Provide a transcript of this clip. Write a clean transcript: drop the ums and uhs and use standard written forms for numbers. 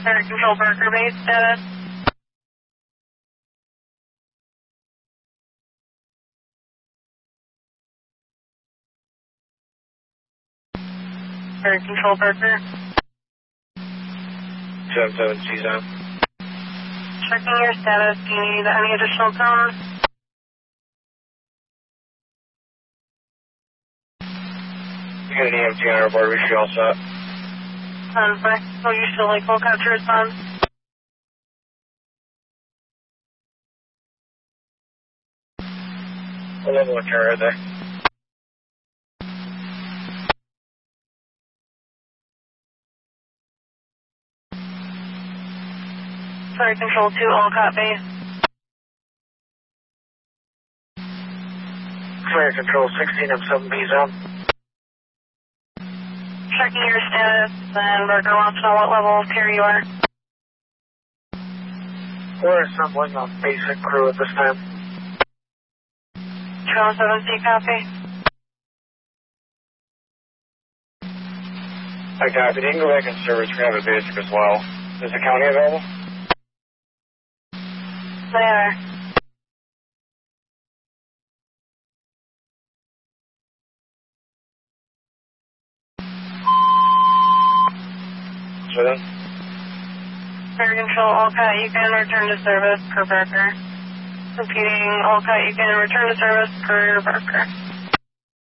Air Control Barker Base status. Air Control Barker. 77 CSAM. Checking your status. Do you need any additional tones? You got an EMT on our board, we should be all set. Perfect. Will you still like Volca to respond? What level of care are they? Fire Control 2, Olcott Base. Fire Control 16 M7 BZOM. Checking your status, and Barker wants to know what level of care you are. We're assembling a basic crew at this time. 207C copy. I copy. You can go back in service. We have a basic as well. Is the county available? They are. So then? Fire Control, Olcott, you can return to service per Barker. Repeating, Olcott, you can return to service per Barker.